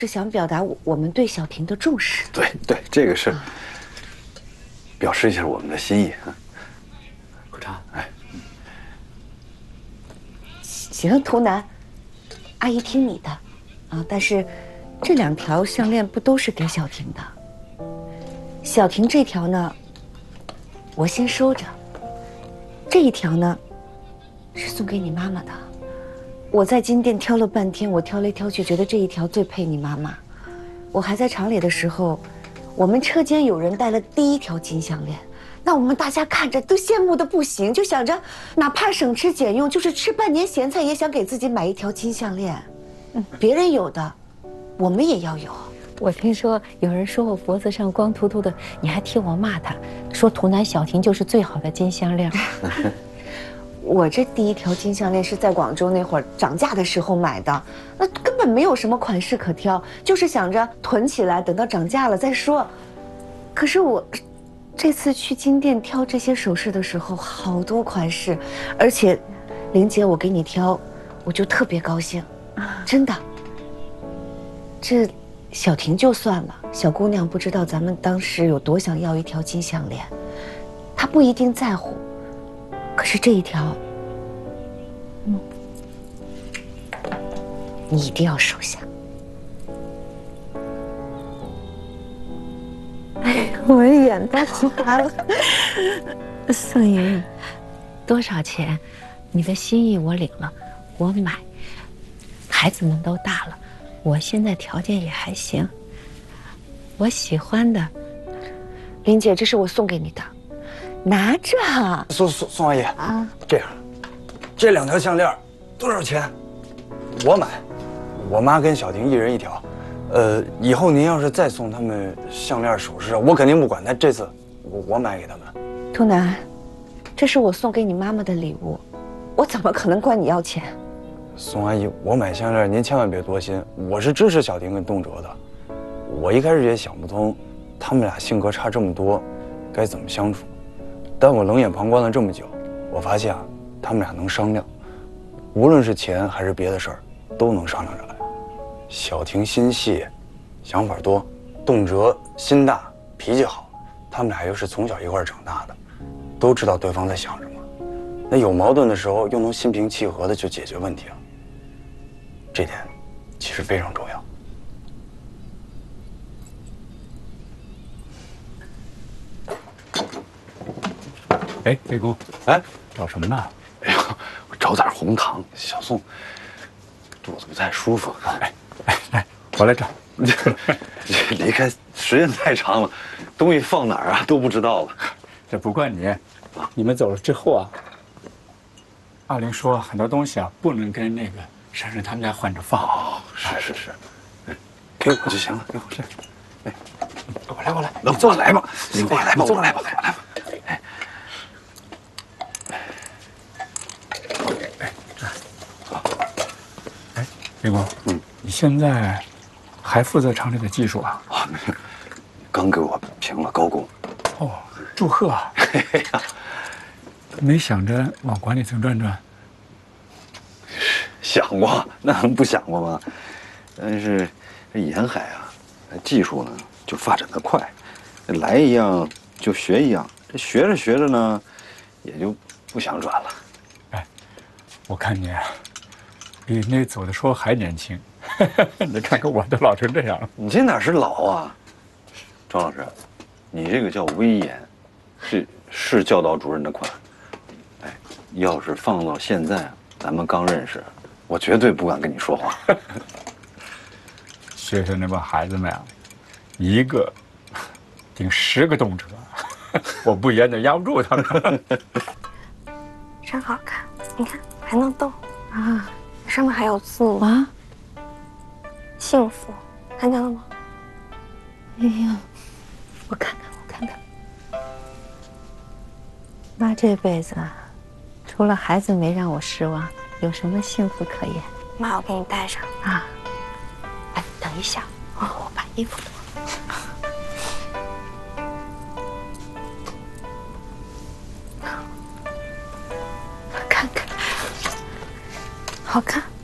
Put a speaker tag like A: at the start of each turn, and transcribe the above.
A: 是想表达我们对小婷的重视。
B: 对对，这个是表示一下我们的心意啊。喝茶，哎，
A: 行，图南，阿姨听你的，啊，但是这2条项链不都是给小婷的？小婷这条呢，我先收着。这1条呢，是送给你妈妈的。我在金店挑了半天，我挑来挑去，觉得这1条最配你妈妈。我还在厂里的时候，我们车间有人戴了第1条金项链，那我们大家看着都羡慕的不行，就想着哪怕省吃俭用，就是吃半年咸菜也想给自己买1条金项链。别人有的，我们也要有。
C: 我听说有人说我脖子上光秃秃的，你还替我骂他，说图南小婷就是最好的金项链。
A: 我这第1条金项链是在广州那会儿涨价的时候买的，那根本没有什么款式可挑，就是想着囤起来，等到涨价了再说。可是我这次去金店挑这些首饰的时候，好多款式，而且玲姐我给你挑，我就特别高兴，真的。这小婷就算了，小姑娘不知道咱们当时有多想要1条金项链，她不一定在乎。可是这1条，你一定要收下。
C: 哎，我眼都花了。宋莹，多少钱？你的心意我领了，我买。孩子们都大了，我现在条件也还行。我喜欢的，
A: 林姐，这是我送给你的。拿着。
B: 宋阿姨啊，这样，这2条项链多少钱？我买，我妈跟小婷1人1条。以后您要是再送他们项链首饰，我肯定不管。但这次我买给他们。
A: 图南，这是我送给你妈妈的礼物，我怎么可能管你要钱？
B: 宋阿姨，我买项链您千万别多心，我是支持小婷跟东哲的。我一开始也想不通，他们俩性格差这么多，该怎么相处。但我冷眼旁观了这么久，我发现啊，他们俩能商量，无论是钱还是别的事儿，都能商量着来。小婷心细，想法多；动辄心大，脾气好。他们俩又是从小一块长大的，都知道对方在想什么。那有矛盾的时候，又能心平气和的就解决问题了。这点其实非常重要。
D: 哎，魏公，
B: 哎，
D: 找什么呢？
B: 哎呦，我找点红糖。小宋肚子不太舒服。
D: 来，我来找。
B: 离开时间太长了，东西放哪儿啊都不知道了。
D: 这不怪你，你们走了之后啊，阿玲说很多东西啊不能跟那个珊珊他们家换着放。
B: 哦，是，给我就行了，给我这。哎，我来，那我来吧，我来吧。哎。
D: 魏公，你现在还负责厂里的技术啊？
B: 啊，刚给我评了高工。
D: 哦，祝贺啊！没想着往管理层转转？
B: 想过，那能不想过吗？但是这沿海啊，技术呢就发展得快，来一样就学一样，这学着呢，也就不想转了。
D: 哎，我看你啊，比那走的时候还年轻。你看看我都老成这样了。
B: 你这哪是老啊，庄老师，你这个叫威严，是教导主任的款。哎，要是放到现在，咱们刚认识，我绝对不敢跟你说话。
D: 学校那帮孩子们啊，一个顶10个动辄，我不严就压不住他们。
E: 真好看，你看还能动啊，上面还有字母
C: 啊，
E: 幸福，看见了吗？
C: 哎呀，我看看，妈这辈子啊，除了孩子没让我失望，有什么幸福可言？
E: 妈，我给你戴上
C: 啊。哎，等一下，我把衣服脱了。看看，
E: 好看。